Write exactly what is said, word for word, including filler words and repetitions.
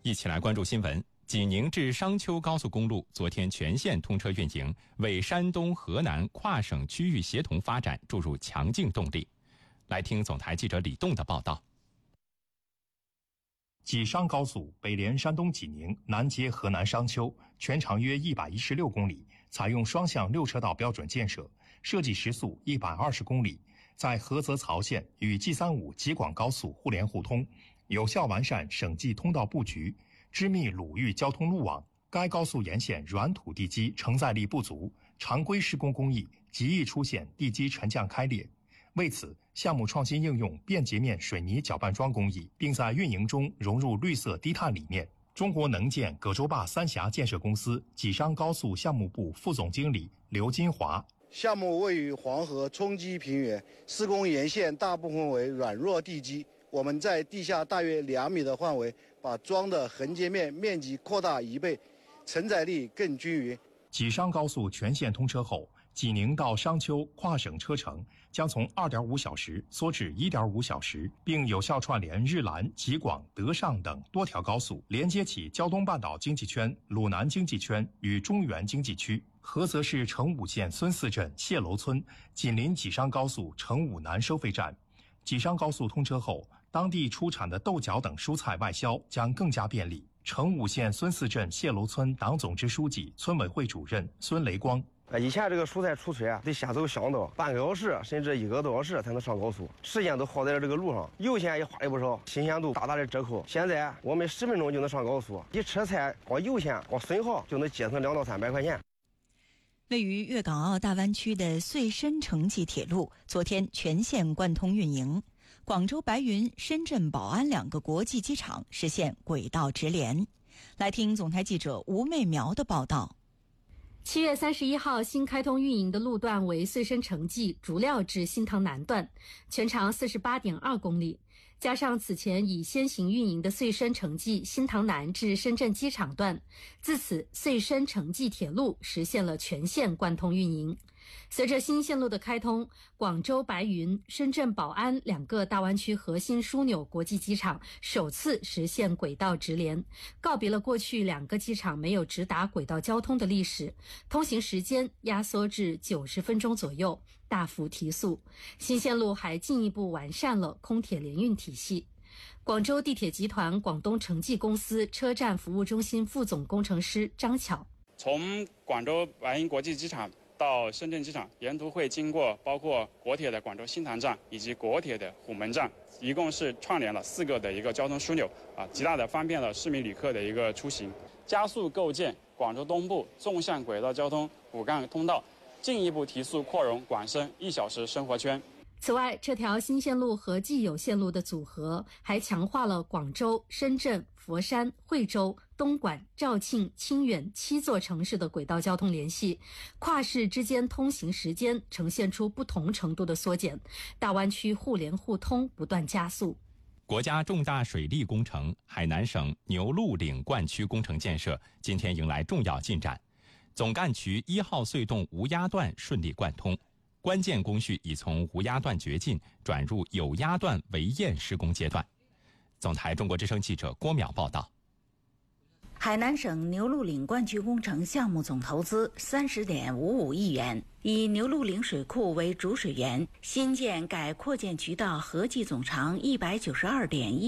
一起来关注新闻。济宁至商丘高速公路昨天全线通车运营，为山东、河南跨省区域协同发展注入强劲动力。来听总台记者李栋的报道。 济商高速北连山东济宁，南接河南商丘，全长约一百一十六公里，采用双向六车道标准建设，设计时速一百二十公里，在菏泽曹县与 G 三十五 济广高速互联互通，有效完善省际通道布局，织密鲁豫交通路网。该高速沿线软土地基承载力不足，常规施工工艺极易出现地基沉降开裂。为此，项目创新应用便捷面水泥搅拌桩工艺，并在运营中融入绿色低碳理念。中国能建葛洲坝三峡建设公司济商高速项目部副总经理刘金华： 项目位于黄河冲积平原，施工沿线大部分为软弱地基。我们在地下大约两米的范围，把桩的横截面面积扩大一倍，承载力更均匀。 济商高速全线通车后，济宁到商丘跨省车程将从 二点五小时缩至 一点五小时，并有效串联日兰、济广、德尚等多条高速，连接起胶东半岛经济圈、鲁南经济圈与中原经济区。菏泽市成武县孙四镇谢楼村紧邻济商高速成武南收费站。济商高速通车后，当地出产的豆角等蔬菜外销将更加便利。成武县孙四镇谢楼村党总支书记、村委会主任孙雷光： 以前这个蔬菜出村啊，得先走乡道，半个小时甚至一个多小时才能上高速，时间都耗在了这个路上，油钱也花了不少，新鲜度大大的折扣。现在我们十分钟就能上高速，一车菜光油钱光损耗就能节省两到三百块钱。 位于粤港澳大湾区的穗深城际铁路昨天全线贯通运营，广州白云、深圳宝安两个国际机场实现轨道直联。来听总台记者吴媚苗的报道。 七月三十一号新开通运营的路段为穗深城际竹料至新塘南段，全长 四十八点二公里，加上此前已先行运营的穗深城际新塘南至深圳机场段，自此穗深城际铁路实现了全线贯通运营。随着新线路的开通，广州白云、深圳宝安两个大湾区核心枢纽国际机场首次实现轨道直联，告别了过去两个机场没有直达轨道交通的历史，通行时间压缩至九十分钟左右，大幅提速。新线路还进一步完善了空铁联运体系。广州地铁集团广东城际公司车站服务中心副总工程师张巧： 从广州白云国际机场到深圳机场，沿途会经过包括国铁的广州新塘站以及国铁的虎门站，一共是串联了四个的一个交通枢纽啊，极大的方便了市民旅客的一个出行，加速构建广州东部纵向轨道交通骨干通道，进一步提速扩容广深一小时生活圈。 此外，这条新线路和既有线路的组合还强化了广州、深圳、佛山、惠州、东莞、肇庆、清远七座城市的轨道交通联系，跨市之间通行时间呈现出不同程度的缩减，大湾区互联互通不断加速。 国家重大水利工程海南省牛鹿岭灌区工程建设今天迎来重要进展，总干渠一号隧洞无压段顺利贯通，关键工序已从无压段掘进转入有压段围堰施工阶段。总台中国之声记者郭淼报道。 海南省牛鹿岭灌区工程项目总投资三十点五五亿元，以牛鹿岭水库为主水源，新建改扩建渠道合计总长一百九十二点一